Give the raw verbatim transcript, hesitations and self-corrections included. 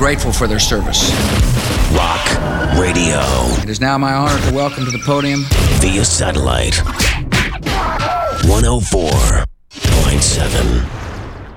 grateful for their service. Rock Radio. It is now my honor to welcome to the podium via satellite one oh four point seven